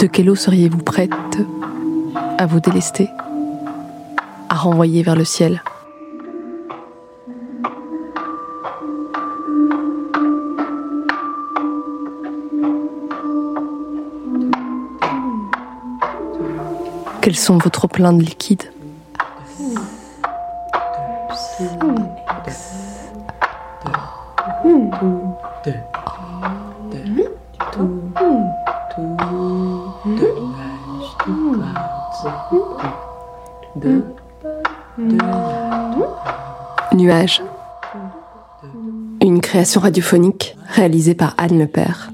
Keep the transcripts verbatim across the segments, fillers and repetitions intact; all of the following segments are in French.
De quelle eau seriez-vous prête à vous délester, à renvoyer vers le ciel ? Quels sont vos trop-pleins de liquide ? Nuages. Une création radiophonique réalisée par Anne Lepère.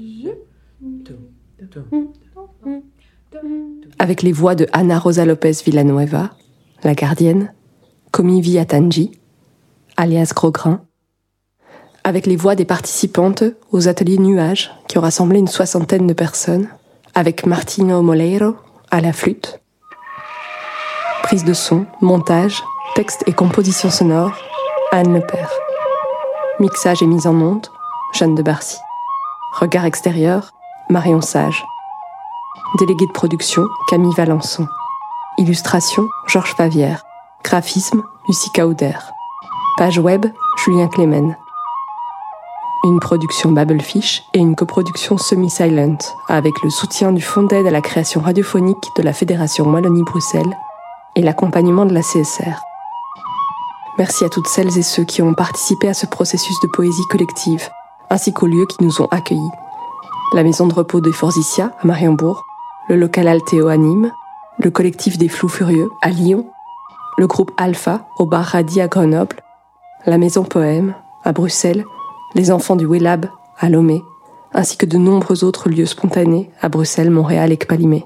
Avec les voix de Ana Rosa Lopez Villanueva, la gardienne, Komivi Atanji, alias Grosgrain, avec les voix des participantes aux ateliers Nuages qui ont rassemblé une soixantaine de personnes, avec Martino Moleiro à la flûte. Prise de son, montage, texte et composition sonore, Anne Lepère. Mixage et mise en onde, Jeanne de Barcy. Regard extérieur, Marion Sage. Délégué de production, Camille Valençon. Illustration, Georges Favière. Graphisme, Lucie Cauder. Page web, Julien Clémen. Une production Babelfish et une coproduction Semi-Silent, avec le soutien du Fonds d'aide à la création radiophonique de la Fédération Wallonie-Bruxelles et l'accompagnement de la C S R. Merci à toutes celles et ceux qui ont participé à ce processus de poésie collective, ainsi qu'aux lieux qui nous ont accueillis. La maison de repos de Forsythia à Mariembourg, le local Altéo à Nîmes, le collectif des Flous Furieux à Lyon, le groupe Alpha au bar Radi à Grenoble, la maison Poème à Bruxelles, les enfants du Wellab à Lomé, ainsi que de nombreux autres lieux spontanés à Bruxelles, Montréal et Kpalimé.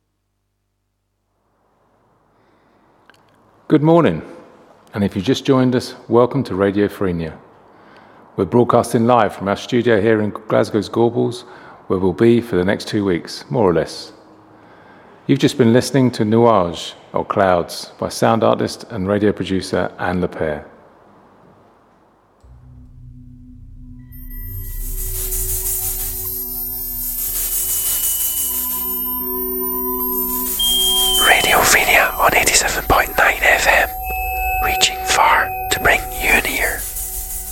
Good morning, and if you just joined us, welcome to Radio Frenia. We're broadcasting live from our studio here in Glasgow's Gorbals, where we'll be for the next two weeks, more or less. You've just been listening to Nuage, or Clouds, by sound artist and radio producer Anne Lepère. Radio Frenia on eighty-seven point nine F M, reaching far.